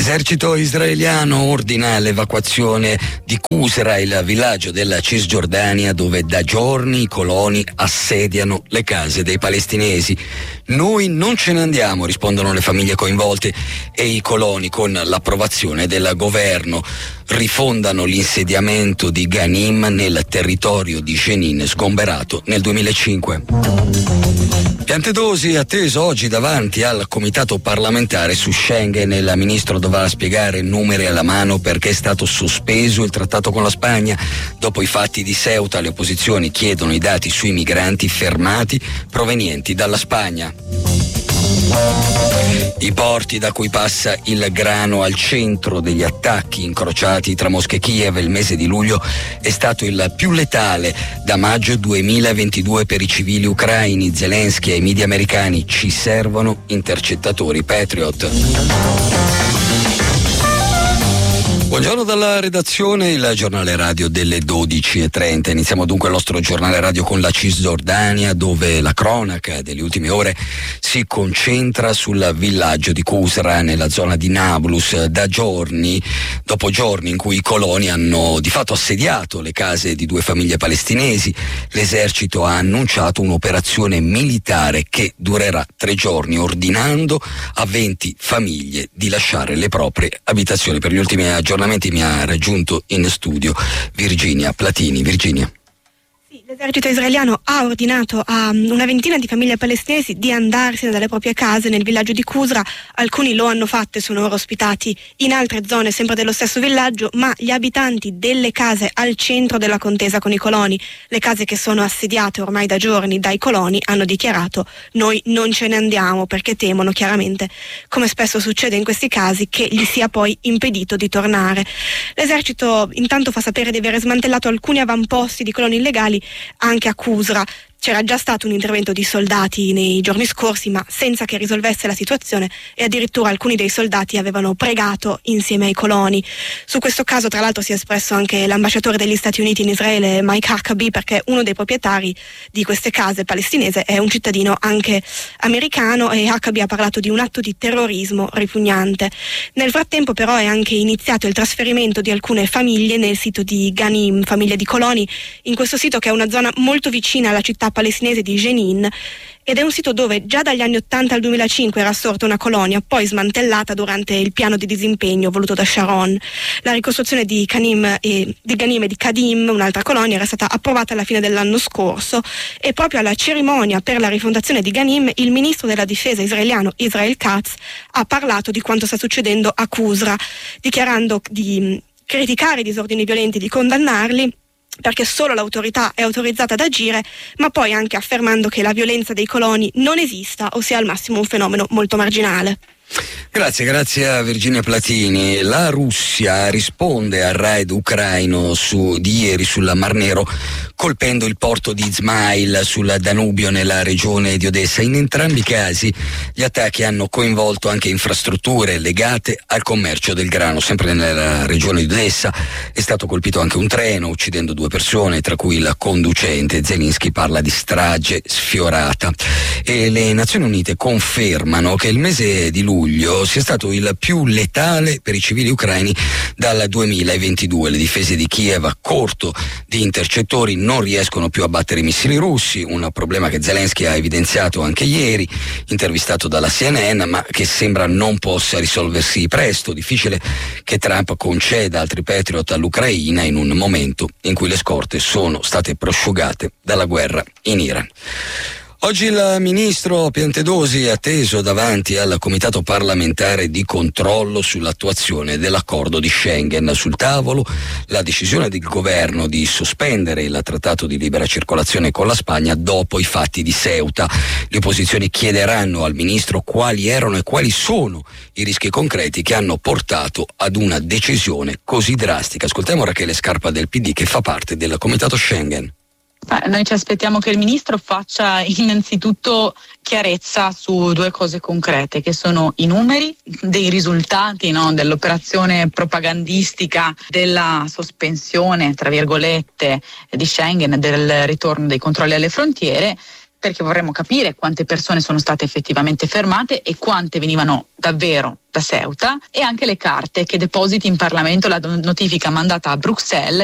L'esercito israeliano ordina l'evacuazione di Qusra, il villaggio della Cisgiordania dove da giorni i coloni assediano le case dei palestinesi. Noi non ce ne andiamo, rispondono le famiglie coinvolte, e i coloni, con l'approvazione del governo, rifondano l'insediamento di Ghanim nel territorio di Jenin, sgomberato nel 2005. Piantedosi atteso oggi davanti al comitato parlamentare su Schengen. Il ministro dovrà spiegare numeri alla mano perché è stato sospeso il trattato con la Spagna. Dopo i fatti di Ceuta, le opposizioni chiedono i dati sui migranti fermati provenienti dalla Spagna. I porti da cui passa il grano al centro degli attacchi incrociati tra Mosca e Kiev. Il mese di luglio è stato il più letale da maggio 2022 per i civili ucraini. Zelensky e i media americani: ci servono intercettatori Patriot. Buongiorno dalla redazione, il giornale radio delle 12:30. Iniziamo dunque il nostro giornale radio con la Cisgiordania, dove la cronaca delle ultime ore si concentra sul villaggio di Qusra nella zona di Nablus. Dopo giorni in cui i coloni hanno di fatto assediato le case di 2 famiglie palestinesi, l'esercito ha annunciato un'operazione militare che durerà 3 giorni, ordinando a 20 famiglie di lasciare le proprie abitazioni. Per gli ultimi aggiornamenti mi ha raggiunto in studio Virginia Platini. Virginia. L'esercito israeliano ha ordinato a una ventina di famiglie palestinesi di andarsene dalle proprie case nel villaggio di Qusra. Alcuni lo hanno fatto e sono ora ospitati in altre zone sempre dello stesso villaggio, ma gli abitanti delle case al centro della contesa con i coloni, le case che sono assediate ormai da giorni dai coloni, hanno dichiarato: noi non ce ne andiamo, perché temono chiaramente, come spesso succede in questi casi, che gli sia poi impedito di tornare. L'esercito intanto fa sapere di aver smantellato alcuni avamposti di coloni illegali anche a Qusra. C'era già stato un intervento di soldati nei giorni scorsi, ma senza che risolvesse la situazione, e addirittura alcuni dei soldati avevano pregato insieme ai coloni. Su questo caso, tra l'altro, si è espresso anche l'ambasciatore degli Stati Uniti in Israele, Mike Huckabee, perché uno dei proprietari di queste case palestinese è un cittadino anche americano, e Huckabee ha parlato di un atto di terrorismo ripugnante. Nel frattempo, però, è anche iniziato il trasferimento di alcune famiglie nel sito di Ghanim, famiglie di coloni, in questo sito che è una zona molto vicina alla città palestinese di Jenin, ed è un sito dove già dagli anni 80 al 2005 era sorta una colonia, poi smantellata durante il piano di disimpegno voluto da Sharon. La ricostruzione di Ghanim e di Kadim, un'altra colonia, era stata approvata alla fine dell'anno scorso, e proprio alla cerimonia per la rifondazione di Ghanim il ministro della difesa israeliano Israel Katz ha parlato di quanto sta succedendo a Qusra, dichiarando di criticare i disordini violenti, di condannarli, perché solo l'autorità è autorizzata ad agire, ma poi anche affermando che la violenza dei coloni non esista o sia al massimo un fenomeno molto marginale. Grazie a Virginia Platini. La Russia risponde al raid ucraino di ieri sul Mar Nero, colpendo il porto di Izmail sul Danubio nella regione di Odessa. In entrambi i casi gli attacchi hanno coinvolto anche infrastrutture legate al commercio del grano. Sempre nella regione di Odessa è stato colpito anche un treno, uccidendo 2 persone, tra cui il conducente. Zelensky parla di strage sfiorata. E le Nazioni Unite confermano che il mese di luglio sia stato il più letale per i civili ucraini dal 2022. Le difese di Kiev, a corto di intercettori, non riescono più a battere i missili russi, un problema che Zelensky ha evidenziato anche ieri, intervistato dalla CNN, ma che sembra non possa risolversi presto. Difficile che Trump conceda altri Patriot all'Ucraina in un momento in cui le scorte sono state prosciugate dalla guerra in Iran. Oggi il ministro Piantedosi è atteso davanti al comitato parlamentare di controllo sull'attuazione dell'accordo di Schengen. Sul tavolo la decisione del governo di sospendere il trattato di libera circolazione con la Spagna dopo i fatti di Ceuta. Le opposizioni chiederanno al ministro quali erano e quali sono i rischi concreti che hanno portato ad una decisione così drastica. Ascoltiamo Rachele Scarpa del PD, che fa parte del comitato Schengen. Noi ci aspettiamo che il ministro faccia innanzitutto chiarezza su 2 cose concrete, che sono i numeri dei risultati, dell'operazione propagandistica della sospensione, tra virgolette, di Schengen, del ritorno dei controlli alle frontiere, perché vorremmo capire quante persone sono state effettivamente fermate e quante venivano davvero da Ceuta, e anche le carte che depositi in Parlamento la notifica mandata a Bruxelles,